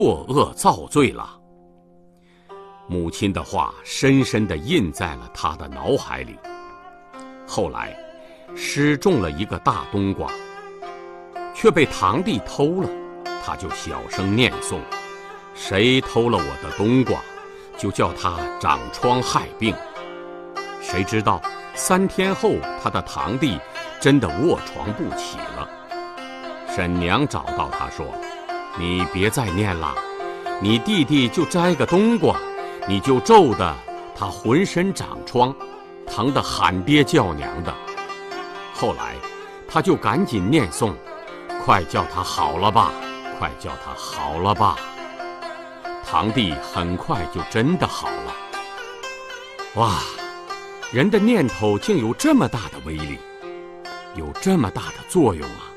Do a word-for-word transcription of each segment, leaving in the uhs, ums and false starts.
作恶造罪了。母亲的话深深地印在了他的脑海里。后来，施种了一个大冬瓜，却被堂弟偷了，他就小声念诵：谁偷了我的冬瓜，就叫他长疮害病。谁知道三天后，他的堂弟真的卧床不起了。婶娘找到他说：你别再念了，你弟弟就摘个冬瓜，你就咒得他浑身长疮，疼得喊爹叫娘的。后来他就赶紧念诵：快叫他好了吧，快叫他好了吧。堂弟很快就真的好了。哇，人的念头竟有这么大的威力，有这么大的作用啊！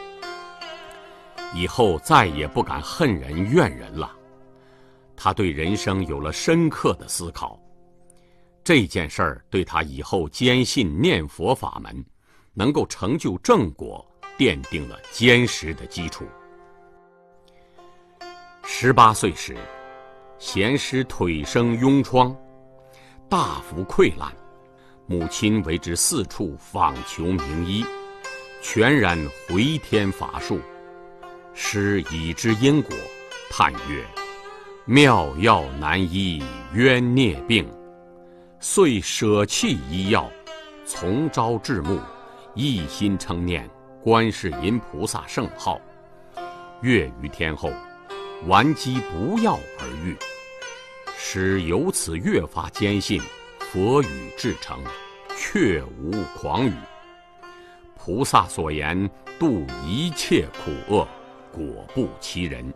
以后再也不敢恨人怨人了。他对人生有了深刻的思考，这件事儿对他以后坚信念佛法门能够成就正果奠定了坚实的基础。十八岁时，贤师腿生痈疮，大幅溃烂，母亲为之四处访求名医，全然回天乏术。师已知因果，叹曰：妙药难医冤孽病，遂舍弃医药，从朝至暮，一心称念观世音菩萨圣号。月余天后，顽疾不药而愈。师由此越发坚信佛语至诚，确无诳语。菩萨所言度一切苦厄，果不其人。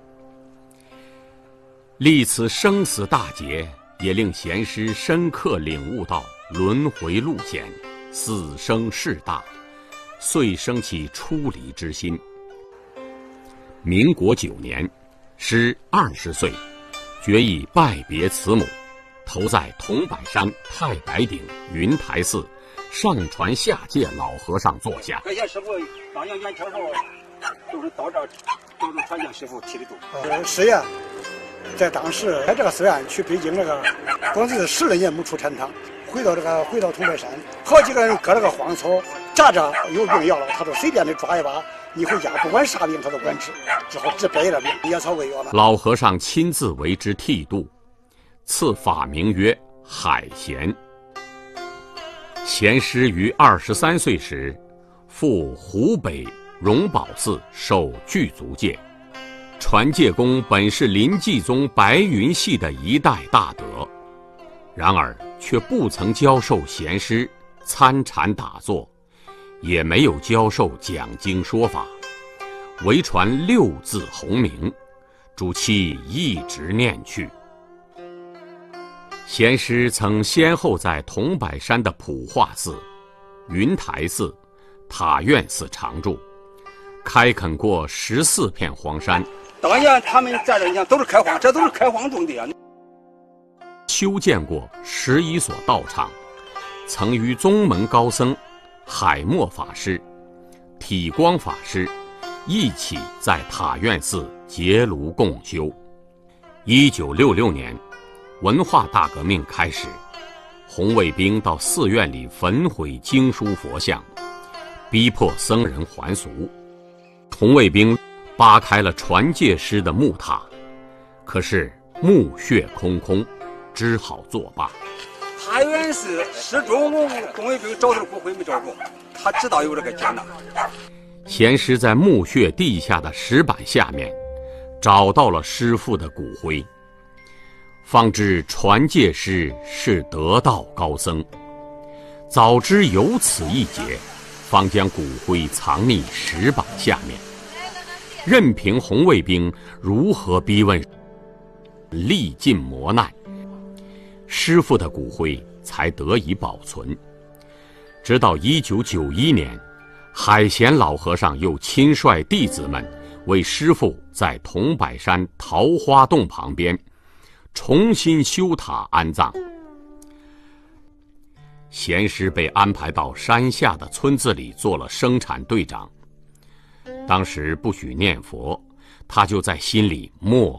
历此生死大劫，也令贤师深刻领悟到轮回路险，死生事大，遂生起出离之心。民国九年，师二十岁，决意拜别慈母，投在桐柏山太白顶云台寺上传下界老和尚座下。 这些师傅当年年轻时候都是到这儿，都是传教师傅提的度。 呃，是呀，在当时在这个寺院去北京这个，光是十来年没出禅堂，回到这个回到桐柏山，好几个人割了个荒草，扎着有病要了，他都随便的抓一把，你回家不管啥病他都管治，只好治百了病，野草为药了。 老和尚亲自为之剃度，赐法名曰海贤。贤师于二十三岁时，赴湖北荣宝寺受具足戒。传戒功本是临济宗白云系的一代大德，然而却不曾教授贤师参禅打坐，也没有教授讲经说法，唯传六字洪名，主其一直念去。贤师曾先后在桐柏山的普化寺、云台寺、塔院寺常住，开垦过十四片荒山。 当年他们在这，你看都是开荒，这都是开荒种的啊。 修建过十一所道场，曾与宗门高僧海默法师、体光法师一起在塔院寺结庐共修。一九六六年，文化大革命开始，红卫兵到寺院里焚毁经书佛像，逼迫僧人还俗。红卫兵扒开了传戒师的木塔，可是墓穴空空，只好作罢。 塔院寺始终红卫兵找到骨灰没找着，他知道有这个艰难。 贤师在墓穴地下的石板下面找到了师父的骨灰，方知传戒师是得道高僧。早知有此一劫，方将骨灰藏匿石板下面，任凭红卫兵如何逼问，历尽磨难，师父的骨灰才得以保存。直到一九九一年，海贤老和尚又亲率弟子们为师父在桐柏山桃花洞旁边重新修塔安葬。贤师被安排到山下的村子里做了生产队长。当时不许念佛，他就在心里默